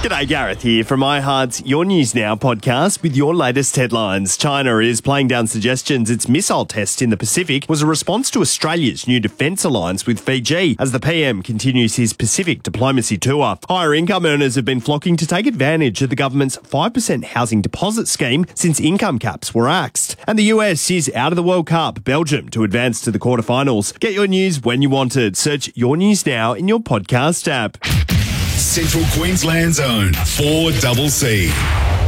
G'day, Gareth here from iHeart's Your News Now podcast with your latest headlines. China is playing down suggestions its missile test in the Pacific was a response to Australia's new defence alliance with Fiji as the PM continues his Pacific diplomacy tour. Higher income earners have been flocking to take advantage of the government's 5% housing deposit scheme since income caps were axed. And the US is out of the World Cup, Belgium to advance to the quarterfinals. Get your news when you want it. Search Your News Now in your podcast app. Central Queensland's own 4CC.